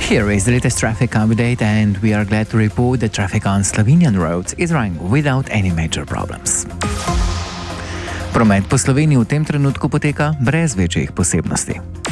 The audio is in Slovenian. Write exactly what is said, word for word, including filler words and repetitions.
Here is the latest traffic update, and we are glad to report that traffic on Slovenian roads is running without any major problems. Promet po Sloveniji v tem trenutku poteka brez večjih posebnosti.